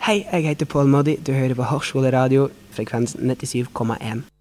Hei, jeg heter Paul Moddi. Du hører på Hørsholeradio, frekvens 97,1.